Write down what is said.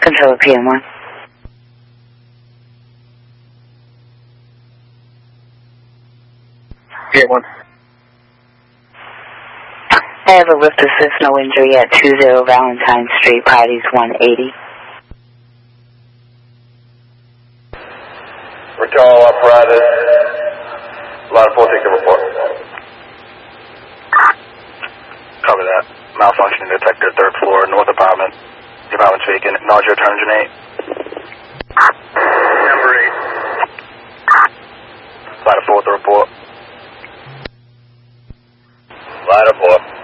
Controller PM1. PM1. I have a lift assist, no injury at 20 Valentine Street, parties 180. Recall apparatus. Line 4, take the report. Cover that. Malfunction detector, 3rd floor, north apartment. The apartment's vacant. Nausea, turn 8. Number 8. Line 4 with the report. Line 4.